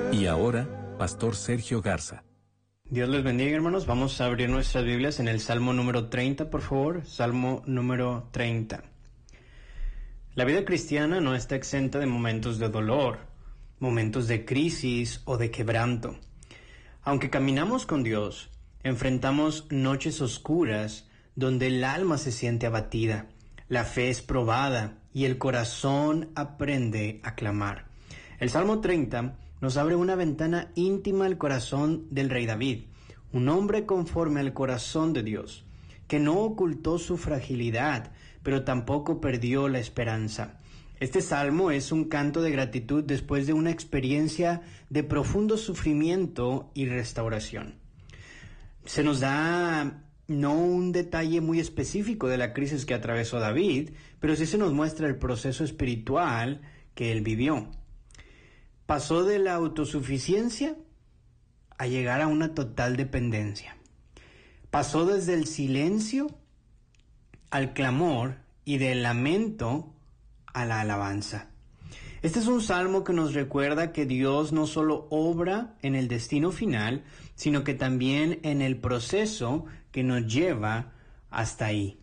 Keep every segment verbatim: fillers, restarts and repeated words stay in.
Y ahora, Pastor Sergio Garza. Dios les bendiga, hermanos. Vamos a abrir nuestras Biblias en el Salmo número treinta, por favor. Salmo número treinta. La vida cristiana no está exenta de momentos de dolor, momentos de crisis o de quebranto. Aunque caminamos con Dios, enfrentamos noches oscuras donde el alma se siente abatida, la fe es probada y el corazón aprende a clamar. El Salmo treinta nos abre una ventana íntima al corazón del rey David, un hombre conforme al corazón de Dios, que no ocultó su fragilidad, pero tampoco perdió la esperanza. Este salmo es un canto de gratitud después de una experiencia de profundo sufrimiento y restauración. Se nos da no un detalle muy específico de la crisis que atravesó David, pero sí se nos muestra el proceso espiritual que él vivió. Pasó de la autosuficiencia a llegar a una total dependencia. Pasó desde el silencio al clamor y del lamento a la alabanza. Este es un salmo que nos recuerda que Dios no solo obra en el destino final, sino que también en el proceso que nos lleva hasta ahí.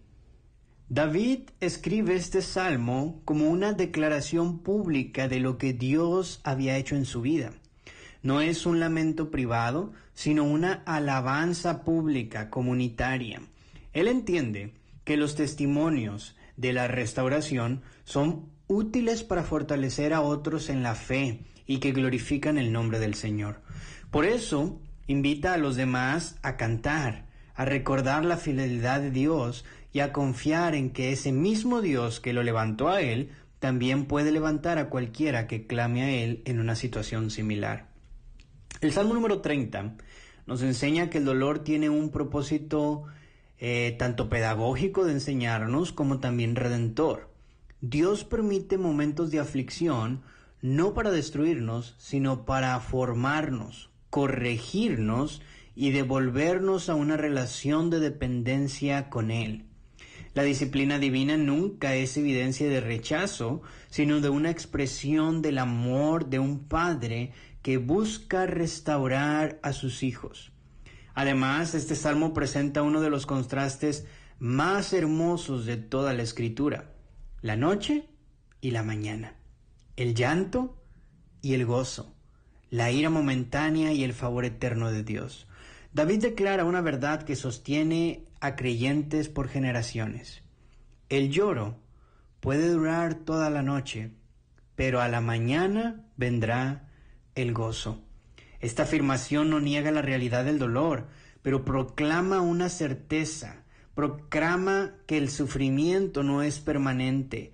David escribe este salmo como una declaración pública de lo que Dios había hecho en su vida. No es un lamento privado, sino una alabanza pública, comunitaria. Él entiende que los testimonios de la restauración son útiles para fortalecer a otros en la fe y que glorifican el nombre del Señor. Por eso, invita a los demás a cantar, a recordar la fidelidad de Dios y a confiar en que ese mismo Dios que lo levantó a él, también puede levantar a cualquiera que clame a él en una situación similar. El Salmo número treinta nos enseña que el dolor tiene un propósito eh, tanto pedagógico de enseñarnos como también redentor. Dios permite momentos de aflicción no para destruirnos, sino para formarnos, corregirnos y devolvernos a una relación de dependencia con Él. La disciplina divina nunca es evidencia de rechazo, sino de una expresión del amor de un padre que busca restaurar a sus hijos. Además, este salmo presenta uno de los contrastes más hermosos de toda la Escritura: la noche y la mañana, el llanto y el gozo, la ira momentánea y el favor eterno de Dios. David declara una verdad que sostiene a creyentes por generaciones. El lloro puede durar toda la noche, pero a la mañana vendrá el gozo. Esta afirmación no niega la realidad del dolor, pero proclama una certeza, proclama que el sufrimiento no es permanente.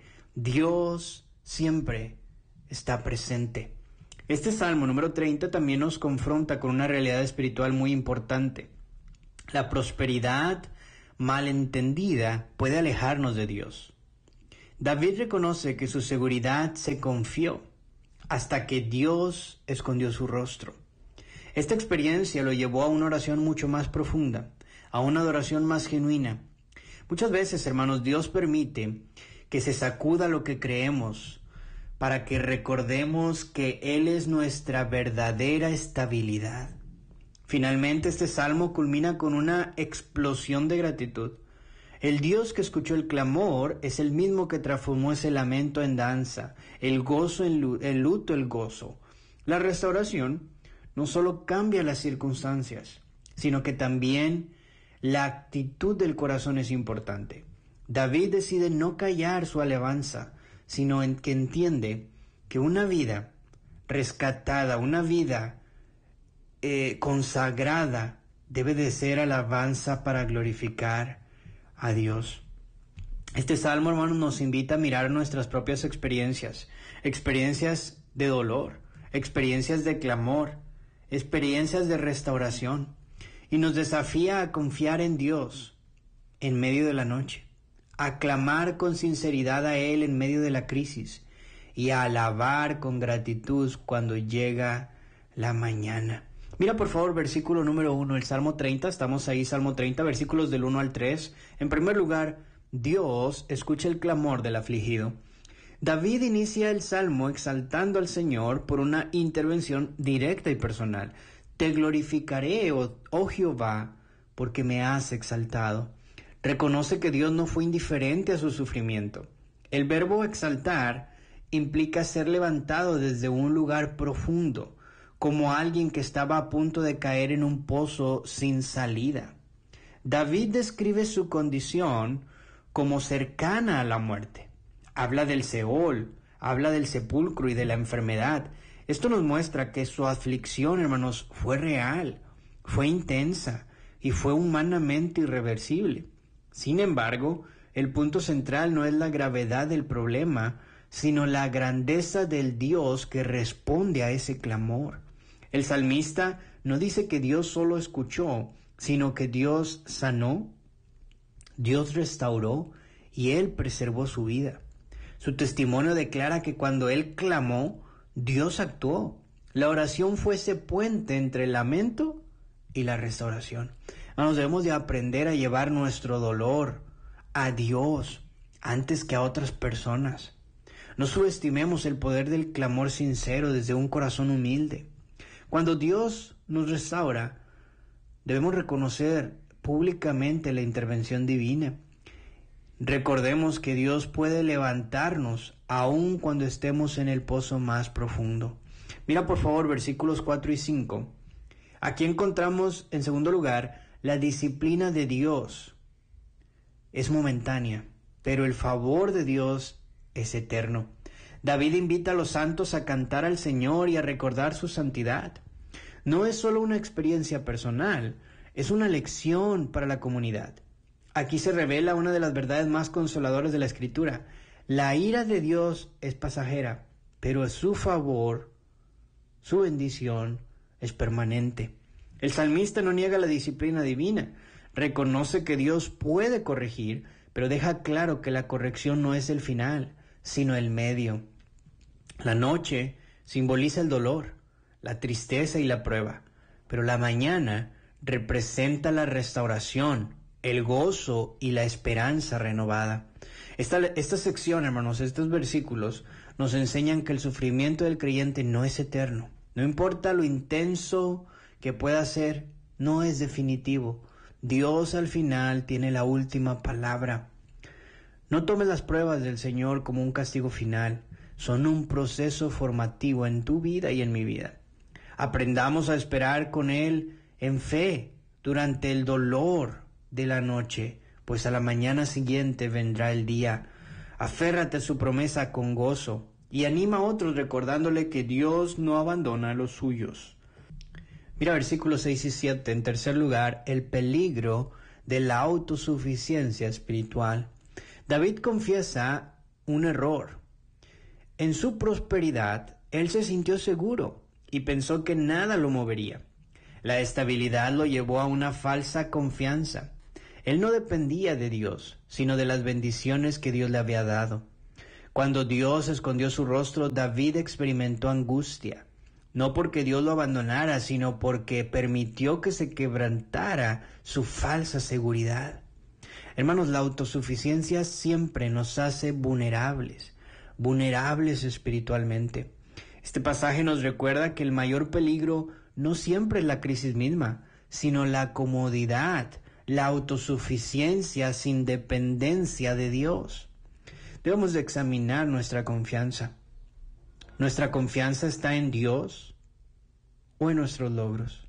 Dios siempre está presente. Este Salmo número treinta también nos confronta con una realidad espiritual muy importante. La prosperidad malentendida puede alejarnos de Dios. David reconoce que su seguridad se confió hasta que Dios escondió su rostro. Esta experiencia lo llevó a una oración mucho más profunda, a una adoración más genuina. Muchas veces, hermanos, Dios permite que se sacuda lo que creemos, para que recordemos que Él es nuestra verdadera estabilidad. Finalmente, este salmo culmina con una explosión de gratitud. El Dios que escuchó el clamor es el mismo que transformó ese lamento en danza, el gozo en luto, el luto el gozo. La restauración no solo cambia las circunstancias, sino que también la actitud del corazón es importante. David decide no callar su alabanza, sino en que entiende que una vida rescatada, una vida eh, consagrada, debe de ser alabanza para glorificar a Dios. Este salmo, hermanos, nos invita a mirar nuestras propias experiencias, experiencias de dolor, experiencias de clamor, experiencias de restauración, y nos desafía a confiar en Dios en medio de la noche, a clamar con sinceridad a Él en medio de la crisis y a alabar con gratitud cuando llega la mañana. Mira por favor versículo número uno, el Salmo treinta, estamos ahí, Salmo treinta, versículos del uno al tres. En primer lugar, Dios escucha el clamor del afligido. David inicia el Salmo exaltando al Señor por una intervención directa y personal. Te glorificaré, oh, oh Jehová, porque me has exaltado. Reconoce que Dios no fue indiferente a su sufrimiento. El verbo exaltar implica ser levantado desde un lugar profundo, como alguien que estaba a punto de caer en un pozo sin salida. David describe su condición como cercana a la muerte. Habla del Seol, habla del sepulcro y de la enfermedad. Esto nos muestra que su aflicción, hermanos, fue real, fue intensa y fue humanamente irreversible. Sin embargo, el punto central no es la gravedad del problema, sino la grandeza del Dios que responde a ese clamor. El salmista no dice que Dios solo escuchó, sino que Dios sanó, Dios restauró y Él preservó su vida. Su testimonio declara que cuando Él clamó, Dios actuó. La oración fue ese puente entre el lamento y la restauración. Nos debemos de aprender a llevar nuestro dolor a Dios antes que a otras personas. No subestimemos el poder del clamor sincero desde un corazón humilde. Cuando Dios nos restaura, debemos reconocer públicamente la intervención divina. Recordemos que Dios puede levantarnos aun cuando estemos en el pozo más profundo. Mira por favor versículos cuatro y cinco. Aquí encontramos en segundo lugar la disciplina de Dios. Es momentánea, pero el favor de Dios es eterno. David invita a los santos a cantar al Señor y a recordar su santidad. No es solo una experiencia personal, es una lección para la comunidad. Aquí se revela una de las verdades más consoladoras de la Escritura. La ira de Dios es pasajera, pero su favor, su bendición, es permanente. El salmista no niega la disciplina divina, reconoce que Dios puede corregir, pero deja claro que la corrección no es el final, sino el medio. La noche simboliza el dolor, la tristeza y la prueba, pero la mañana representa la restauración, el gozo y la esperanza renovada. Esta, esta sección, hermanos, estos versículos nos enseñan que el sufrimiento del creyente no es eterno. No importa lo intenso que pueda ser, no es definitivo. Dios al final tiene la última palabra. No tomes las pruebas del Señor como un castigo final. Son un proceso formativo en tu vida y en mi vida. Aprendamos a esperar con Él en fe durante el dolor de la noche, pues a la mañana siguiente vendrá el día. Aférrate a su promesa con gozo y anima a otros recordándole que Dios no abandona a los suyos. Mira versículos seis y siete. En tercer lugar, el peligro de la autosuficiencia espiritual. David confiesa un error. En su prosperidad, él se sintió seguro y pensó que nada lo movería. La estabilidad lo llevó a una falsa confianza. Él no dependía de Dios, sino de las bendiciones que Dios le había dado. Cuando Dios escondió su rostro, David experimentó angustia, no porque Dios lo abandonara, sino porque permitió que se quebrantara su falsa seguridad. Hermanos, la autosuficiencia siempre nos hace vulnerables, vulnerables espiritualmente. Este pasaje nos recuerda que el mayor peligro no siempre es la crisis misma, sino la comodidad, la autosuficiencia sin dependencia de Dios. Debemos de examinar nuestra confianza. ¿Nuestra confianza está en Dios o en nuestros logros?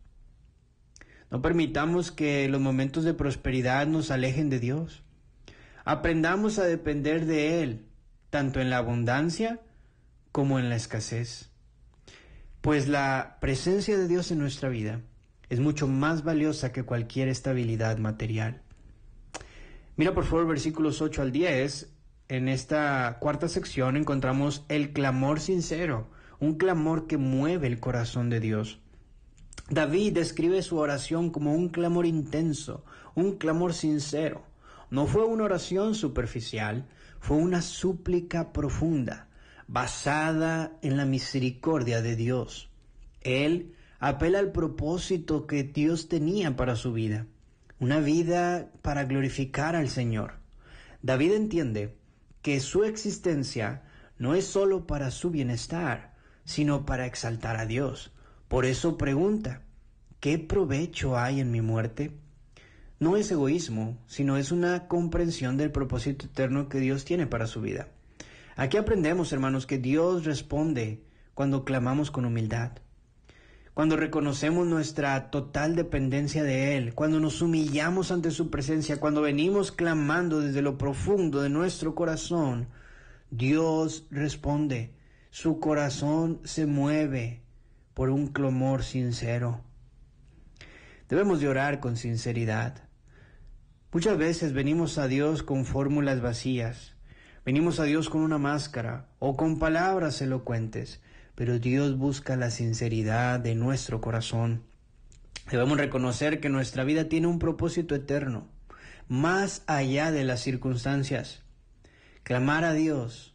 No permitamos que los momentos de prosperidad nos alejen de Dios. Aprendamos a depender de Él, tanto en la abundancia como en la escasez. Pues la presencia de Dios en nuestra vida es mucho más valiosa que cualquier estabilidad material. Mira por favor versículos ocho al diez. En esta cuarta sección encontramos el clamor sincero, un clamor que mueve el corazón de Dios. David describe su oración como un clamor intenso, un clamor sincero. No fue una oración superficial, fue una súplica profunda, basada en la misericordia de Dios. Él apela al propósito que Dios tenía para su vida, una vida para glorificar al Señor. David entiende que su existencia no es solo para su bienestar, sino para exaltar a Dios. Por eso pregunta, ¿qué provecho hay en mi muerte? No es egoísmo, sino es una comprensión del propósito eterno que Dios tiene para su vida. Aquí aprendemos, hermanos, que Dios responde cuando clamamos con humildad, cuando reconocemos nuestra total dependencia de Él, cuando nos humillamos ante su presencia, cuando venimos clamando desde lo profundo de nuestro corazón. Dios responde, su corazón se mueve por un clamor sincero. Debemos de orar con sinceridad. Muchas veces venimos a Dios con fórmulas vacías, venimos a Dios con una máscara o con palabras elocuentes, pero Dios busca la sinceridad de nuestro corazón. Debemos reconocer que nuestra vida tiene un propósito eterno, más allá de las circunstancias. Clamar a Dios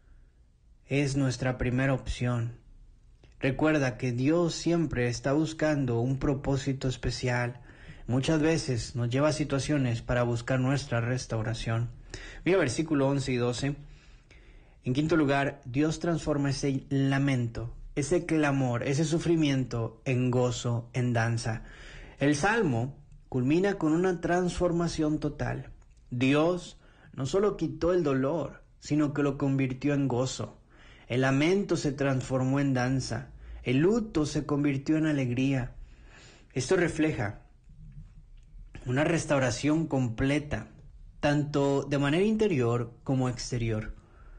es nuestra primera opción. Recuerda que Dios siempre está buscando un propósito especial. Muchas veces nos lleva a situaciones para buscar nuestra restauración. Mira versículo once y doce. En quinto lugar, Dios transforma ese lamento, ese clamor, ese sufrimiento en gozo, en danza. El Salmo culmina con una transformación total. Dios no solo quitó el dolor, sino que lo convirtió en gozo. El lamento se transformó en danza. El luto se convirtió en alegría. Esto refleja una restauración completa, tanto de manera interior como exterior.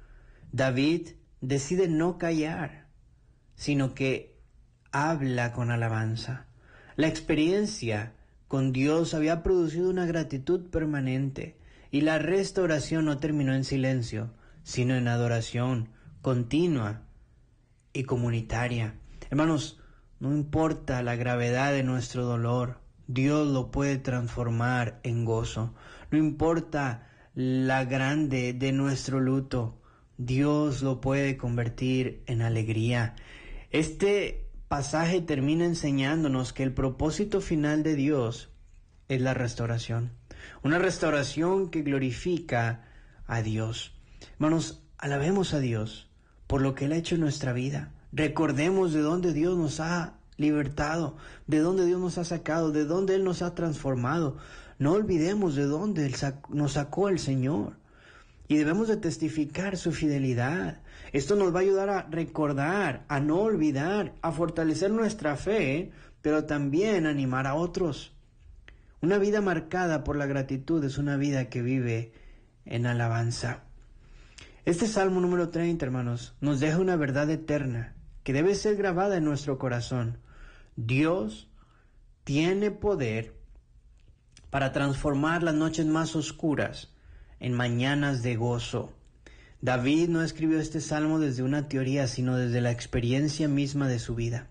David decide no callar, sino que habla con alabanza. La experiencia con Dios había producido una gratitud permanente, y la restauración no terminó en silencio, sino en adoración continua y comunitaria. Hermanos, no importa la gravedad de nuestro dolor, Dios lo puede transformar en gozo. No importa la grande de nuestro luto, Dios lo puede convertir en alegría. Este pasaje termina enseñándonos que el propósito final de Dios es la restauración. Una restauración que glorifica a Dios. Hermanos, alabemos a Dios por lo que Él ha hecho en nuestra vida. Recordemos de dónde Dios nos ha libertado, de dónde Dios nos ha sacado, de dónde Él nos ha transformado. No olvidemos de dónde Él sac- nos sacó el Señor. Y debemos de testificar su fidelidad. Esto nos va a ayudar a recordar, a no olvidar, a fortalecer nuestra fe, pero también a animar a otros. Una vida marcada por la gratitud es una vida que vive en alabanza. Este Salmo número treinta, hermanos, nos deja una verdad eterna que debe ser grabada en nuestro corazón. Dios tiene poder para transformar las noches más oscuras en mañanas de gozo. David no escribió este salmo desde una teoría, sino desde la experiencia misma de su vida.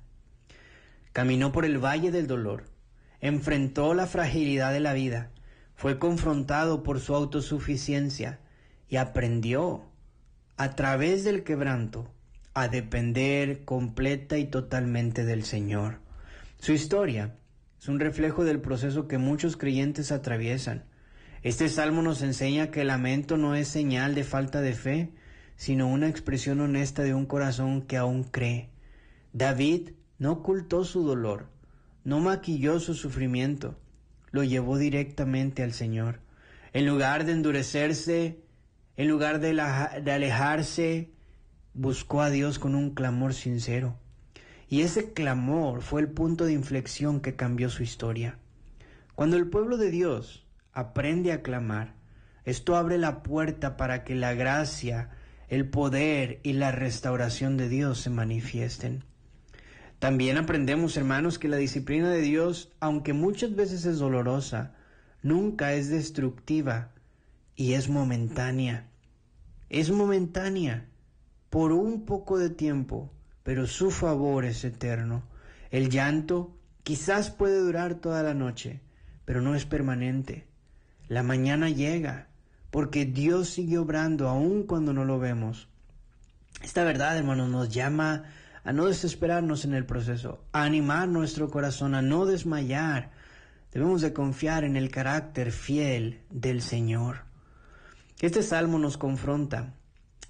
Caminó por el valle del dolor, enfrentó la fragilidad de la vida, fue confrontado por su autosuficiencia y aprendió, a través del quebranto, a depender completa y totalmente del Señor. Su historia es un reflejo del proceso que muchos creyentes atraviesan. Este salmo nos enseña que el lamento no es señal de falta de fe, sino una expresión honesta de un corazón que aún cree. David no ocultó su dolor, no maquilló su sufrimiento, lo llevó directamente al Señor. En lugar de endurecerse, en lugar de, la, de alejarse, buscó a Dios con un clamor sincero. Y ese clamor fue el punto de inflexión que cambió su historia. Cuando el pueblo de Dios aprende a clamar, esto abre la puerta para que la gracia, el poder y la restauración de Dios se manifiesten. También aprendemos, hermanos, que la disciplina de Dios, aunque muchas veces es dolorosa, nunca es destructiva y es momentánea. Es momentánea por un poco de tiempo, pero su favor es eterno. El llanto quizás puede durar toda la noche, pero no es permanente. La mañana llega, porque Dios sigue obrando aun cuando no lo vemos. Esta verdad, hermanos, nos llama a no desesperarnos en el proceso, a animar nuestro corazón, a no desmayar. Debemos de confiar en el carácter fiel del Señor. Este salmo nos confronta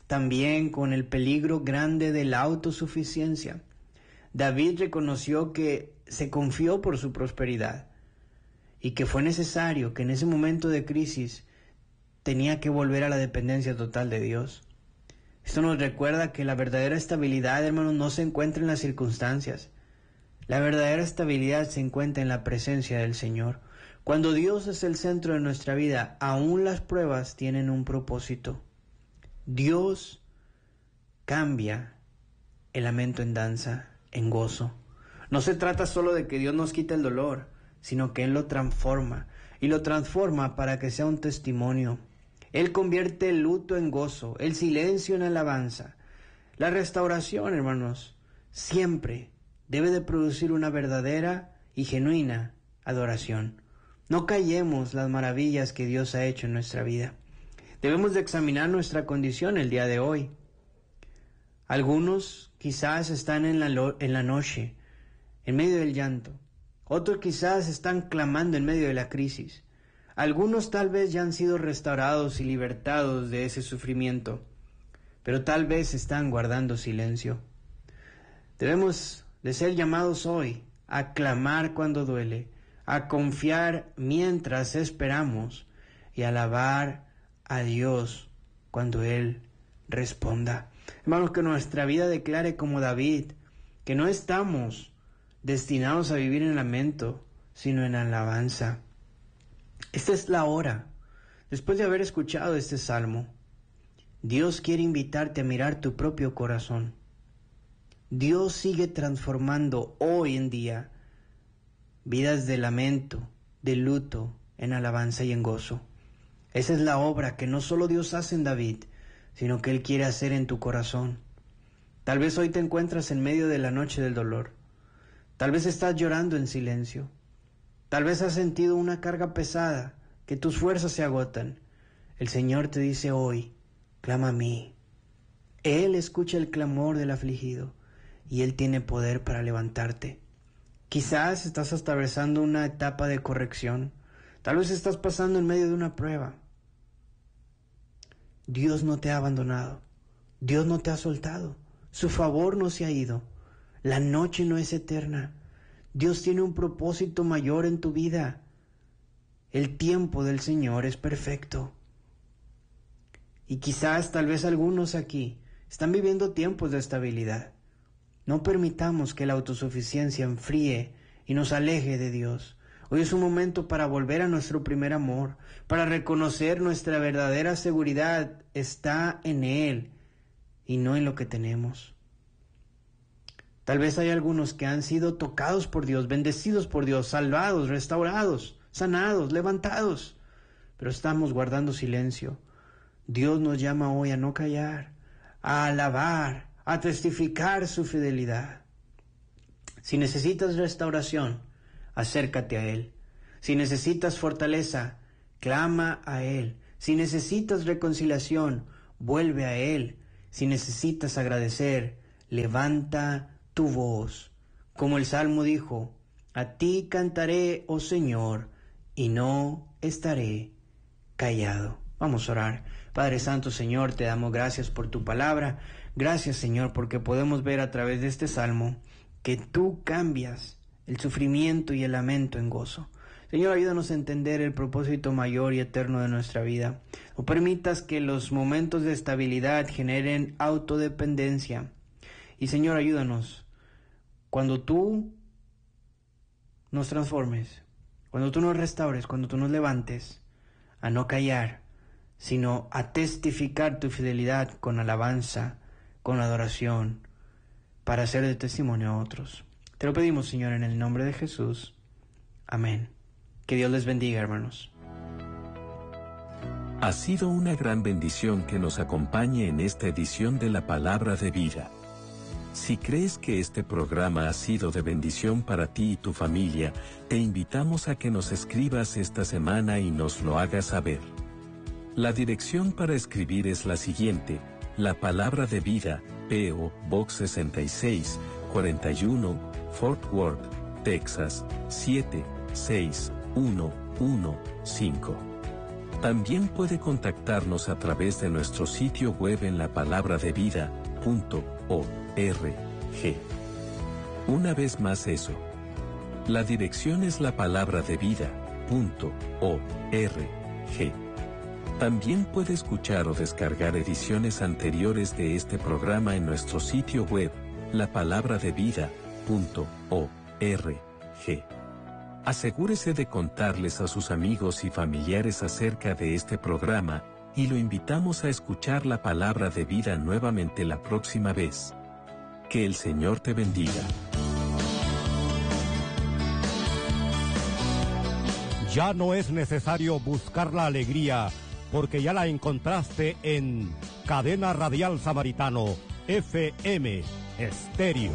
también con el peligro grande de la autosuficiencia. David reconoció que se confió por su prosperidad y que fue necesario que en ese momento de crisis tenía que volver a la dependencia total de Dios. Esto nos recuerda que la verdadera estabilidad, hermanos, no se encuentra en las circunstancias. La verdadera estabilidad se encuentra en la presencia del Señor. Cuando Dios es el centro de nuestra vida, aún las pruebas tienen un propósito. Dios cambia el lamento en danza, en gozo. No se trata solo de que Dios nos quite el dolor, sino que Él lo transforma, y lo transforma para que sea un testimonio. Él convierte el luto en gozo, el silencio en alabanza. La restauración, hermanos, siempre debe de producir una verdadera y genuina adoración. No callemos las maravillas que Dios ha hecho en nuestra vida. Debemos de examinar nuestra condición el día de hoy. Algunos quizás están en la, lo- en la noche, en medio del llanto. Otros quizás están clamando en medio de la crisis. Algunos tal vez ya han sido restaurados y libertados de ese sufrimiento, pero tal vez están guardando silencio. Debemos de ser llamados hoy a clamar cuando duele, a confiar mientras esperamos y a alabar a Dios cuando Él responda. Hermanos, que nuestra vida declare como David, que no estamos destinados a vivir en lamento, sino en alabanza. Esta es la hora. Después de haber escuchado este salmo, Dios quiere invitarte a mirar tu propio corazón. Dios sigue transformando hoy en día vidas de lamento, de luto, en alabanza y en gozo. Esa es la obra que no solo Dios hace en David, sino que Él quiere hacer en tu corazón. Tal vez hoy te encuentras en medio de la noche del dolor. Tal vez estás llorando en silencio. Tal vez has sentido una carga pesada, que tus fuerzas se agotan. El Señor te dice hoy, clama a mí. Él escucha el clamor del afligido y Él tiene poder para levantarte. Quizás estás atravesando una etapa de corrección. Tal vez estás pasando en medio de una prueba. Dios no te ha abandonado. Dios no te ha soltado. Su favor no se ha ido. La noche no es eterna. Dios tiene un propósito mayor en tu vida. El tiempo del Señor es perfecto. Y quizás, tal vez algunos aquí están viviendo tiempos de estabilidad. No permitamos que la autosuficiencia enfríe y nos aleje de Dios. Hoy es un momento para volver a nuestro primer amor, para reconocer nuestra verdadera seguridad está en Él y no en lo que tenemos. Tal vez hay algunos que han sido tocados por Dios, bendecidos por Dios, salvados, restaurados, sanados, levantados, pero estamos guardando silencio. Dios nos llama hoy a no callar, a alabar, a testificar su fidelidad. Si necesitas restauración, acércate a Él. Si necesitas fortaleza, clama a Él. Si necesitas reconciliación, vuelve a Él. Si necesitas agradecer, levanta tu voz. Como el Salmo dijo, a ti cantaré, oh Señor, y no estaré callado. Vamos a orar. Padre Santo, Señor, te damos gracias por tu palabra. Gracias, Señor, porque podemos ver a través de este salmo que tú cambias el sufrimiento y el lamento en gozo. Señor, ayúdanos a entender el propósito mayor y eterno de nuestra vida. No permitas que los momentos de estabilidad generen autodependencia. Y Señor, ayúdanos cuando tú nos transformes, cuando tú nos restaures, cuando tú nos levantes, a no callar, sino a testificar tu fidelidad con alabanza, con adoración, para hacer de testimonio a otros. Te lo pedimos, Señor, en el nombre de Jesús. Amén. Que Dios les bendiga, hermanos. Ha sido una gran bendición que nos acompañe en esta edición de la Palabra de Vida. Si crees que este programa ha sido de bendición para ti y tu familia, te invitamos a que nos escribas esta semana y nos lo hagas saber. La dirección para escribir es la siguiente: La Palabra de Vida, P O Box sesenta y seis, cuarenta y uno, Fort Worth, Texas, siete seis uno uno cinco. También puede contactarnos a través de nuestro sitio web en lapalabraDeVida punto org. Una vez más eso. La dirección es lapalabraDeVida punto org. También puede escuchar o descargar ediciones anteriores de este programa en nuestro sitio web, lapalabraDeVida punto org. Asegúrese de contarles a sus amigos y familiares acerca de este programa, y lo invitamos a escuchar la palabra de vida nuevamente la próxima vez. Que el Señor te bendiga. Ya no es necesario buscar la alegría, porque ya la encontraste en Cadena Radial Samaritano, F M, Estéreo.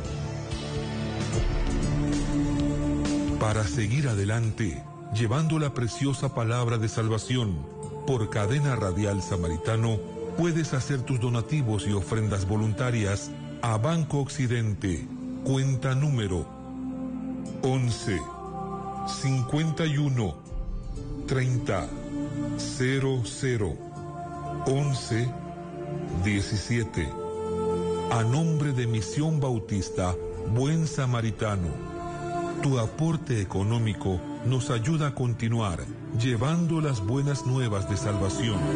Para seguir adelante, llevando la preciosa palabra de salvación, por Cadena Radial Samaritano, puedes hacer tus donativos y ofrendas voluntarias a Banco Occidente, cuenta número once, cincuenta y uno, treinta, cero cero, once, diecisiete. A nombre de Misión Bautista, Buen Samaritano. Tu aporte económico nos ayuda a continuar llevando las buenas nuevas de salvación.